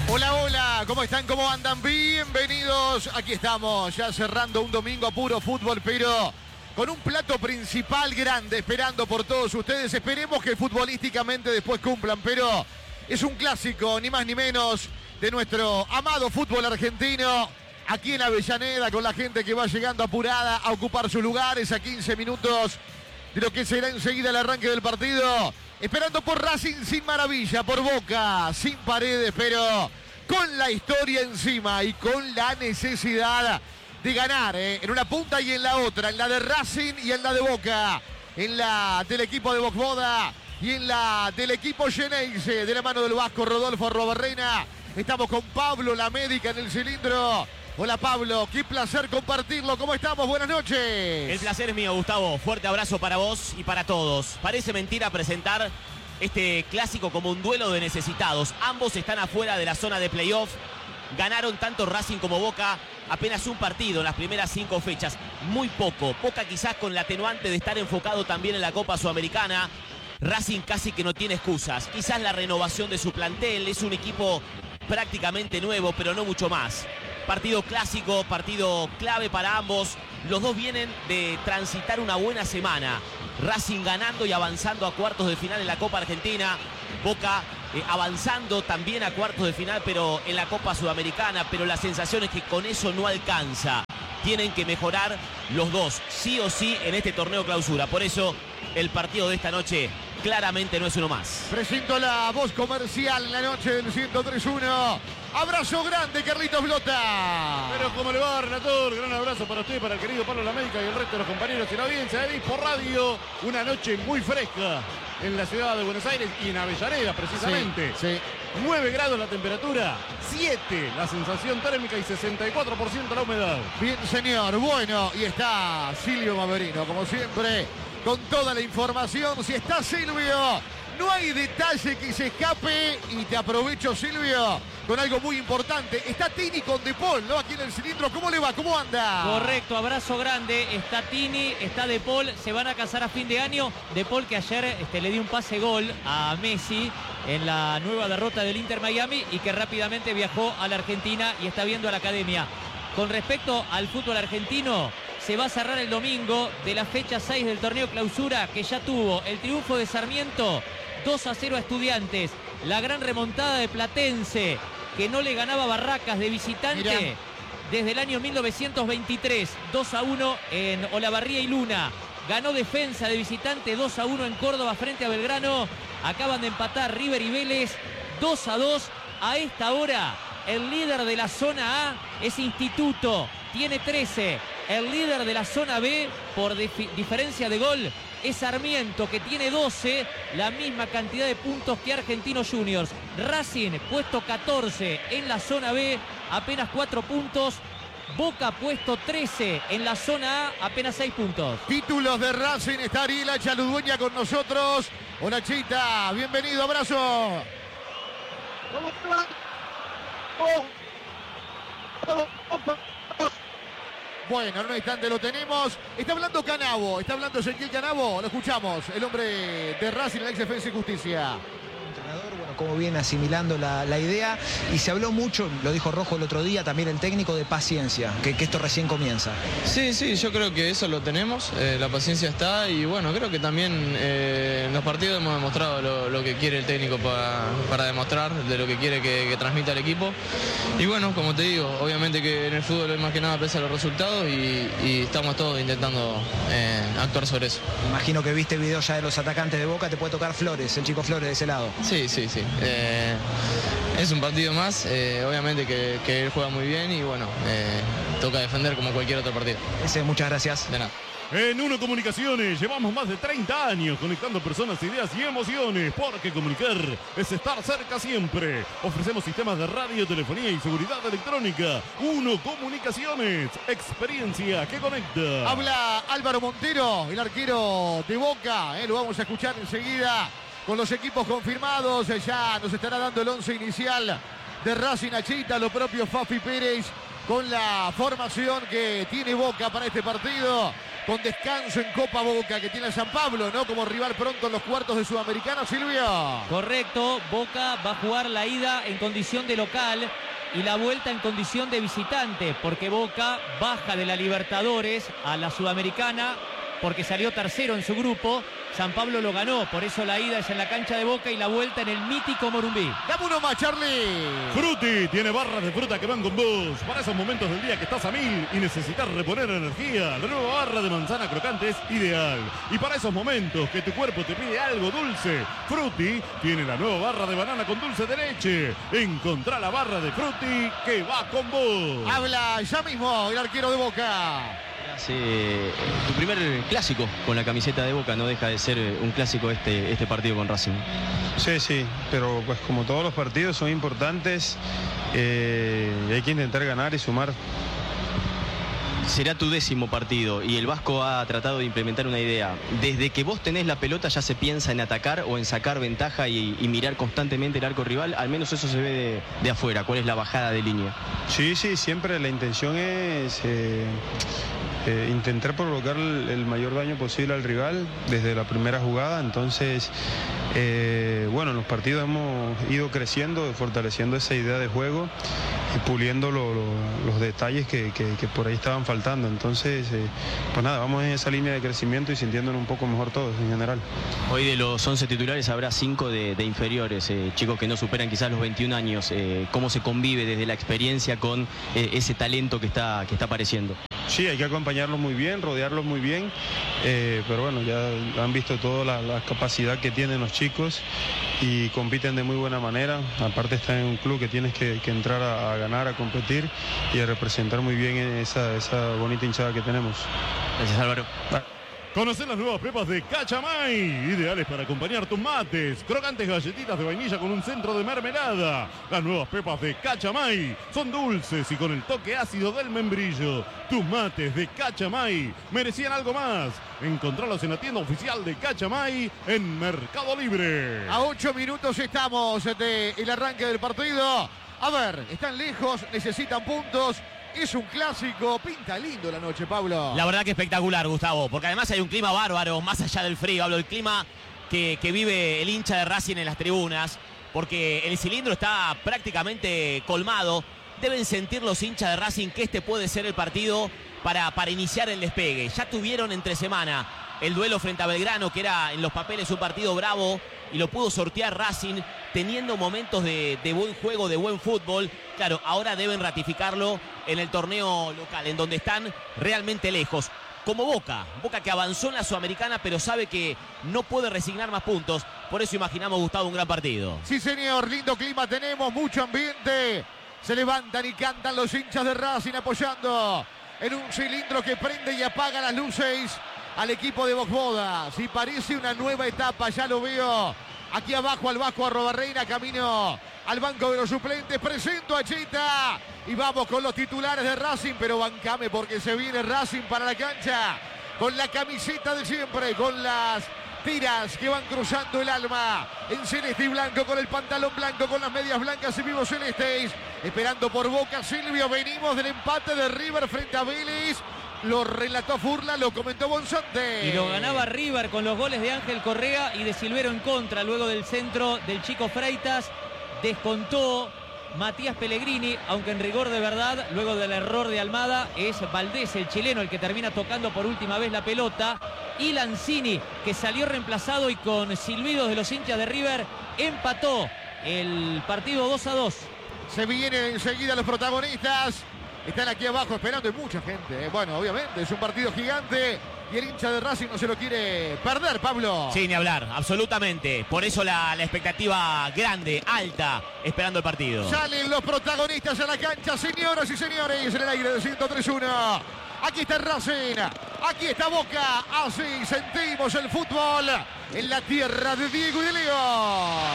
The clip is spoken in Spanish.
Hola, hola, ¿cómo están? ¿Cómo andan? Bienvenidos. Aquí estamos, ya cerrando un domingo a puro fútbol, pero con un plato principal grande, esperando por todos ustedes. Esperemos que futbolísticamente después cumplan, pero es un clásico, ni más ni menos, de nuestro amado fútbol argentino. Aquí en Avellaneda, con la gente que va llegando apurada a ocupar sus lugares a 15 minutos de lo que será enseguida el arranque del partido. Esperando por Racing sin maravilla, por Boca sin Paredes, pero con la historia encima y con la necesidad de ganar, en una punta y en la otra, en la de Racing y en la de Boca, en la del equipo de Boxboda y en la del equipo Geneise, de la mano del vasco Rodolfo Arruabarrena. Estamos con Pablo, la médica en el cilindro. Hola Pablo, qué placer compartirlo. ¿Cómo estamos? Buenas noches. El placer es mío, Gustavo. Fuerte abrazo para vos y para todos. Parece mentira presentar este clásico como un duelo de necesitados. Ambos están afuera de la zona de playoff. Ganaron tanto Racing como Boca apenas un partido en las primeras 5 fechas. Muy poco. Boca quizás con la atenuante de estar enfocado también en la Copa Sudamericana. Racing casi que no tiene excusas. Quizás la renovación de su plantel. Es un equipo prácticamente nuevo, pero no mucho más. Partido clásico, partido clave para ambos. Los dos vienen de transitar una buena semana. Racing ganando y avanzando a cuartos de final en la Copa Argentina. Boca avanzando también a cuartos de final, pero en la Copa Sudamericana. Pero la sensación es que con eso no alcanza. Tienen que mejorar los dos, sí o sí, en este torneo clausura. Por eso el partido de esta noche claramente no es uno más. Presento la voz comercial en la noche del 103.1. Abrazo grande, Carlitos Blota. Pero ¿cómo le va, Renator? Gran abrazo para usted, para el querido Pablo La Médica y el resto de los compañeros en la audiencia de Dispo Radio. Una noche muy fresca en la ciudad de Buenos Aires y en Avellaneda, precisamente. Sí. 9 grados la temperatura, 7 la sensación térmica y 64% la humedad. Bien, señor. Bueno, y está Silvio Maverino, como siempre, con toda la información. Si está Silvio, no hay detalle que se escape. Y te aprovecho, Silvio, con algo muy importante. Está Tini con De Paul, ¿no? Aquí en el cilindro. ¿Cómo le va? ¿Cómo anda? Correcto, abrazo grande. Está Tini, está De Paul. Se van a casar a fin de año. De Paul que ayer le dio un pase gol a Messi en la nueva derrota del Inter Miami y que rápidamente viajó a la Argentina y está viendo a la academia. Con respecto al fútbol argentino, se va a cerrar el domingo de la fecha 6 del torneo clausura, que ya tuvo el triunfo de Sarmiento 2-0 a Estudiantes, la gran remontada de Platense, que no le ganaba a Barracas de visitante. Mirá. Desde el año 1923, 2-1 en Olavarría y Luna. Ganó Defensa de visitante 2-1 en Córdoba frente a Belgrano. Acaban de empatar River y Vélez 2-2. A esta hora, el líder de la zona A es Instituto, tiene 13. El líder de la zona B, por diferencia de gol, es Sarmiento, que tiene 12, la misma cantidad de puntos que Argentinos Juniors. Racing, puesto 14 en la zona B, apenas 4 puntos. Boca, puesto 13 en la zona A, apenas 6 puntos. Títulos de Racing, está Ariela Chaludueña con nosotros. Hola, Chita, bienvenido, abrazo. Bueno, en un instante lo tenemos. Está hablando Canavo, está hablando Ezequiel Canavo. Lo escuchamos, el hombre de Racing, el ex Defensa y Justicia. Cómo viene asimilando la idea, y se habló mucho, lo dijo Rojo el otro día, también el técnico, de paciencia, que esto recién comienza. Sí, yo creo que eso lo tenemos, la paciencia está, y bueno, creo que también en los partidos hemos demostrado lo que quiere el técnico para demostrar, de lo que quiere que transmita el equipo. Y bueno, como te digo, obviamente que en el fútbol más que nada pesa los resultados y estamos todos intentando actuar sobre eso. Imagino que viste videos ya de los atacantes de Boca, te puede tocar Flores, el chico Flores de ese lado. Sí. Es un partido más, obviamente que él juega muy bien y bueno, toca defender como cualquier otro partido. Muchas gracias. De nada. En Uno Comunicaciones llevamos más de 30 años conectando personas, ideas y emociones, porque comunicar es estar cerca siempre. Ofrecemos sistemas de radio, telefonía y seguridad electrónica. Uno Comunicaciones, experiencia que conecta. Habla Álvaro Montero, el arquero de Boca. Lo vamos a escuchar enseguida con los equipos confirmados. Ya nos estará dando el 11 inicial de Racing. Achita, lo propio Fafi Pérez, con la formación que tiene Boca para este partido. con descanso en Copa Boca, que tiene a San Pablo, ¿no? Como rival pronto en los cuartos de Sudamericana, Silvio. Correcto, Boca va a jugar la ida en condición de local y la vuelta en condición de visitante, porque Boca baja de la Libertadores a la Sudamericana porque salió tercero en su grupo. San Pablo lo ganó, por eso la ida es en la cancha de Boca y la vuelta en el mítico Morumbí. Dame uno más, Charlie. Frutti tiene barras de fruta que van con vos. Para esos momentos del día que estás a 1000 y necesitas reponer energía, la nueva barra de manzana crocante es ideal. Y para esos momentos que tu cuerpo te pide algo dulce, Frutti tiene la nueva barra de banana con dulce de leche. Encontrá la barra de Frutti que va con vos. Habla ya mismo el arquero de Boca. Tu primer clásico con la camiseta de Boca, no deja de ser un clásico este partido con Racing. Sí, pero pues como todos los partidos son importantes, hay que intentar ganar y sumar. Será tu 10º partido y el Vasco ha tratado de implementar una idea. Desde que vos tenés la pelota ya se piensa en atacar o en sacar ventaja y mirar constantemente el arco rival, al menos eso se ve de afuera. ¿Cuál es la bajada de línea? Sí, siempre la intención es intentar provocar el mayor daño posible al rival desde la primera jugada. Entonces, en los partidos hemos ido creciendo, fortaleciendo esa idea de juego y puliendo los detalles que por ahí estaban faltando. Entonces, vamos en esa línea de crecimiento y sintiéndonos un poco mejor todos en general. Hoy de los 11 titulares habrá 5 de inferiores, chicos que no superan quizás los 21 años. ¿Cómo se convive desde la experiencia con ese talento que está apareciendo? Sí, hay que acompañarlos muy bien, rodearlos muy bien, pero bueno, ya han visto toda la capacidad que tienen los chicos y compiten de muy buena manera. Aparte están en un club que tienes que entrar a ganar, a competir y a representar muy bien esa bonita hinchada que tenemos. Gracias, Álvaro. Conocer las nuevas pepas de Cachamay, ideales para acompañar tus mates. Crocantes galletitas de vainilla con un centro de mermelada. Las nuevas pepas de Cachamay son dulces y con el toque ácido del membrillo. Tus mates de Cachamay merecían algo más. Encontralos en la tienda oficial de Cachamay en Mercado Libre. A 8 minutos estamos del arranque del partido. A ver, están lejos, necesitan puntos. Es un clásico, pinta lindo la noche, Pablo. La verdad que espectacular, Gustavo, porque además hay un clima bárbaro, más allá del frío. Hablo del clima que vive el hincha de Racing en las tribunas, porque el cilindro está prácticamente colmado. Deben sentir los hinchas de Racing que este puede ser el partido para iniciar el despegue. Ya tuvieron entre semana el duelo frente a Belgrano, que era en los papeles un partido bravo, y lo pudo sortear Racing teniendo momentos de buen juego, de buen fútbol. Claro, ahora deben ratificarlo en el torneo local, en donde están realmente lejos. Como Boca que avanzó en la Sudamericana, pero sabe que no puede resignar más puntos. Por eso imaginamos, Gustavo, un gran partido. Sí, señor, lindo clima tenemos, mucho ambiente. Se levantan y cantan los hinchas de Racing apoyando en un cilindro que prende y apaga las luces al equipo de Boxboda. Si parece una nueva etapa, ya lo veo. Aquí abajo al Vasco Arrobarreira, camino al banco de los suplentes. Presento a Chita y vamos con los titulares de Racing, pero bancame porque se viene Racing para la cancha con la camiseta de siempre, con las tiras que van cruzando el alma en celeste y blanco, con el pantalón blanco, con las medias blancas y vivos celestes. Esperando por Boca, Silvio, venimos del empate de River frente a Vélez. Lo relató Furla, lo comentó Bonzante. Y lo ganaba River con los goles de Ángel Correa y de Silvero en contra. Luego del centro del Chico Freitas, descontó Matías Pellegrini, aunque en rigor de verdad, luego del error de Almada, es Valdés, el chileno, el que termina tocando por última vez la pelota. Y Lanzini, que salió reemplazado y con silbidos de los hinchas de River, empató el partido 2-2. Se vienen enseguida los protagonistas. Están aquí abajo esperando, hay mucha gente. Bueno, obviamente es un partido gigante y el hincha de Racing no se lo quiere perder, Pablo. Sí, ni hablar, absolutamente. Por eso la expectativa grande, alta, esperando el partido. Salen los protagonistas a la cancha, señoras y señores, en el aire de 103.1. Aquí está Racing, aquí está Boca. Así sentimos el fútbol en la tierra de Diego y de León.